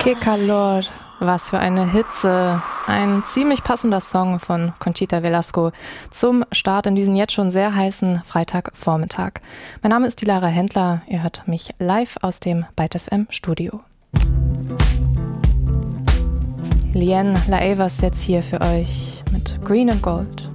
Que calor, was für eine Hitze. Ein ziemlich passender Song von Conchita Velasco zum Start in diesen jetzt schon sehr heißen Freitagvormittag. Mein Name ist Dilara Händler, ihr hört mich live aus dem Byte FM Studio. Liane La Evas jetzt hier für euch mit Green and Gold.